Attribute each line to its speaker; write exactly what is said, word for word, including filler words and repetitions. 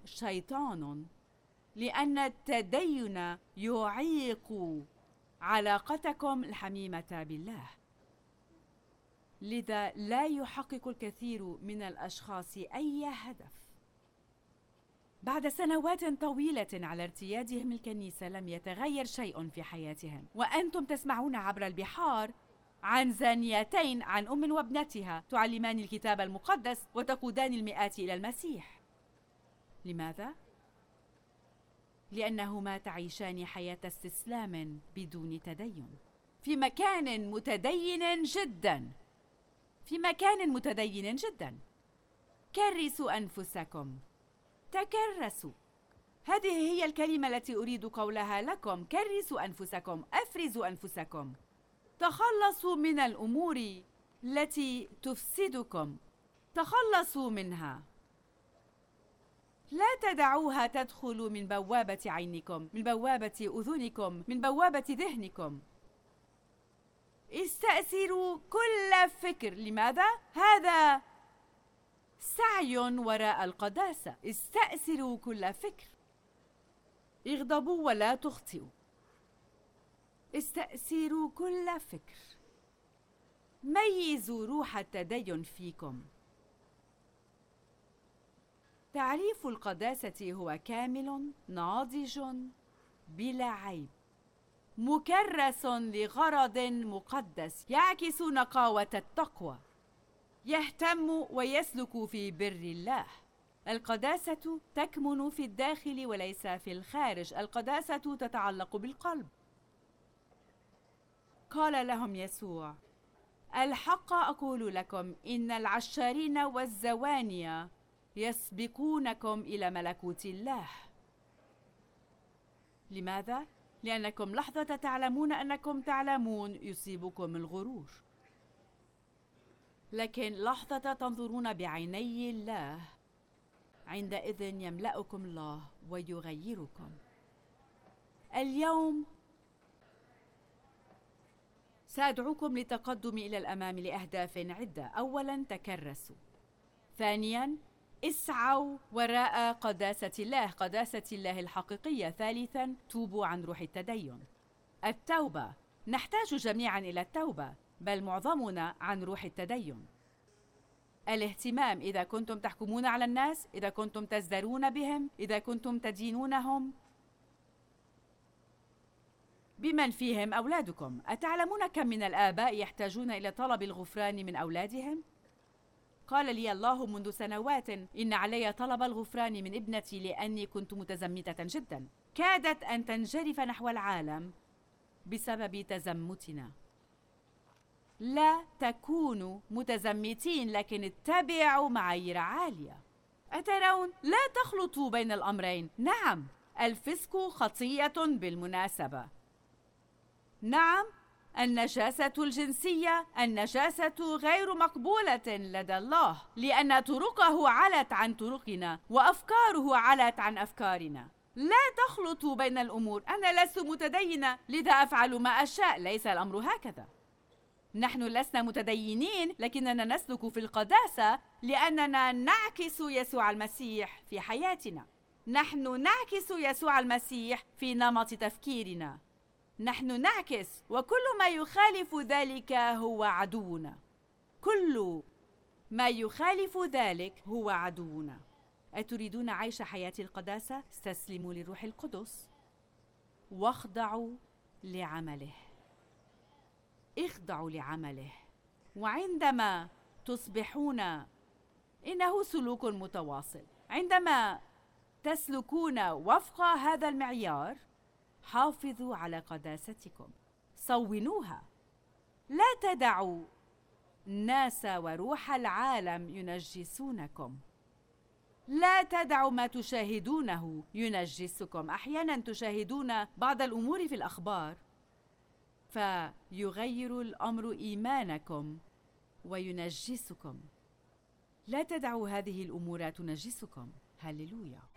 Speaker 1: شيطان، لأن التدين يعيق علاقتكم الحميمة بالله. لذا لا يحقق الكثير من الأشخاص أي هدف. بعد سنوات طويلة على ارتيادهم الكنيسة لم يتغير شيء في حياتهم، وأنتم تسمعون عبر البحار عن زانيتين، عن أم وابنتها تعلمان الكتاب المقدس وتقودان المئات إلى المسيح. لماذا؟ لأنهما تعيشان حياة استسلام بدون تدين في مكان متدين جدا. في مكان متدين جدا. كرسوا أنفسكم، تكرسوا. هذه هي الكلمة التي أريد قولها لكم. كرسوا أنفسكم، أفرزوا أنفسكم، تخلصوا من الأمور التي تفسدكم، تخلصوا منها. لا تدعوها تدخل من بوابة عينكم، من بوابة أذنكم، من بوابة ذهنكم. استأثروا كل فكر. لماذا؟ هذا سعي وراء القداسة. استأثروا كل فكر. اغضبوا ولا تخطئوا. استأثروا كل فكر. ميزوا روح التدين فيكم. تعريف القداسة هو كامل، ناضج، بلا عيب، مكرس لغرض مقدس، يعكس نقاوة التقوى، يهتم ويسلك في بر الله. القداسة تكمن في الداخل وليس في الخارج. القداسة تتعلق بالقلب. قال لهم يسوع: الحق أقول لكم إن العشارين والزوانية يسبقونكم إلى ملكوت الله. لماذا؟ لأنكم لحظة تعلمون أنكم تعلمون يصيبكم الغرور، لكن لحظة تنظرون بعيني الله، عندئذ يملأكم الله ويغيركم. اليوم سأدعوكم للتقدم إلى الأمام لأهداف عدة. أولاً، تكرسوا. ثانياً، اسعوا وراء قداسة الله، قداسة الله الحقيقية. ثالثاً، توبوا عن روح التدين. التوبة، نحتاج جميعاً إلى التوبة، بل معظمنا عن روح التدين. الاهتمام، إذا كنتم تحكمون على الناس، إذا كنتم تزدرون بهم، إذا كنتم تدينونهم، بمن فيهم أولادكم. أتعلمون كم من الآباء يحتاجون إلى طلب الغفران من أولادهم؟ قال لي الله منذ سنوات إن علي طلب الغفران من ابنتي لأني كنت متزمتة جدا، كادت أن تنجرف نحو العالم بسبب تزمتنا. لا تكونوا متزمتين، لكن اتبعوا معايير عالية. أترون؟ لا تخلطوا بين الأمرين. نعم، الفسق خطية بالمناسبة. نعم، النجاسة الجنسية، النجاسة غير مقبولة لدى الله، لأن طرقه علت عن طرقنا وأفكاره علت عن أفكارنا. لا تخلطوا بين الأمور. أنا لست متدينة لذا أفعل ما أشاء. ليس الأمر هكذا. نحن لسنا متدينين، لكننا نسلك في القداسة لأننا نعكس يسوع المسيح في حياتنا. نحن نعكس يسوع المسيح في نمط تفكيرنا. نحن نعكس، وكل ما يخالف ذلك هو عدونا. كل ما يخالف ذلك هو عدونا. أتريدون عيش حياة القداسة؟ استسلموا للروح القدس واخضعوا لعمله. اخضعوا لعمله. وعندما تصبحون، إنه سلوك متواصل، عندما تسلكون وفق هذا المعيار، حافظوا على قداستكم، صونوها. لا تدعوا الناس وروح العالم ينجسونكم. لا تدعوا ما تشاهدونه ينجسكم. أحيانا تشاهدون بعض الأمور في الأخبار فيغير الأمر إيمانكم وينجسكم. لا تدعوا هذه الأمور تنجسكم. هللويا.